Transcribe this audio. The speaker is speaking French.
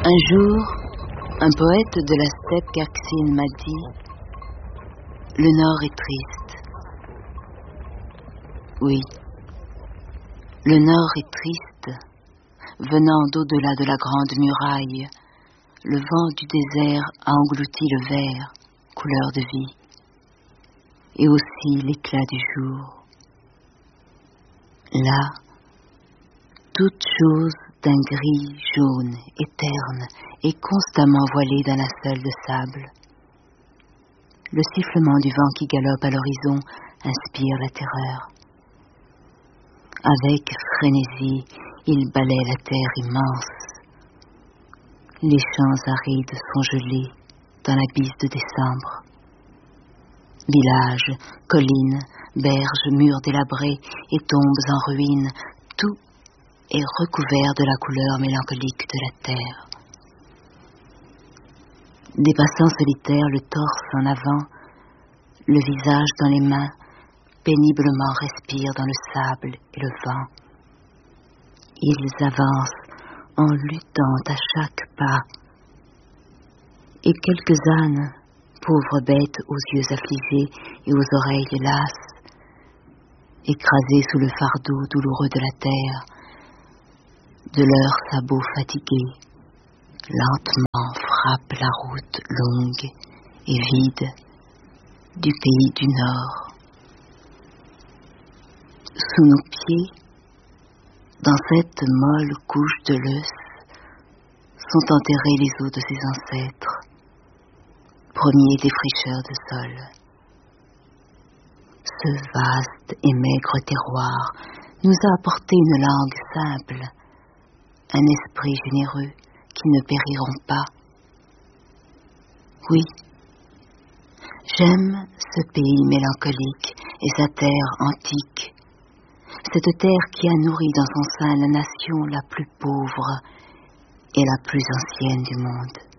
Un jour, un poète de la steppe Khaksine m'a dit « Le Nord est triste ». Oui, le Nord est triste, venant d'au-delà de la grande muraille. Le vent du désert a englouti le vert, couleur de vie, et aussi l'éclat du jour. Là, toute chose d'un gris jaune et terne est constamment voilée d'un linceul de sable. Le sifflement du vent qui galope à l'horizon inspire la terreur. Avec frénésie, il balaie la terre immense. Les champs arides sont gelés dans la bise de décembre. Villages, collines, berges, murs délabrés et tombes en ruine, tout est recouvert de la couleur mélancolique de la terre. Des passants solitaires, le torse en avant, le visage dans les mains, péniblement respirent dans le sable et le vent. Ils avancent en luttant à chaque pas. Et quelques ânes, pauvres bêtes aux yeux affligés et aux oreilles lasses, écrasés sous le fardeau douloureux de la terre, de leurs sabots fatigués, lentement frappent la route longue et vide du pays du Nord. Sous nos pieds, dans cette molle couche de l'œuf, sont enterrés les os de ses ancêtres, premiers défricheurs de sol. Ce vaste et maigre terroir nous a apporté une langue simple, un esprit généreux qui ne périront pas. Oui, j'aime ce pays mélancolique et sa terre antique, cette terre qui a nourri dans son sein la nation la plus pauvre et la plus ancienne du monde.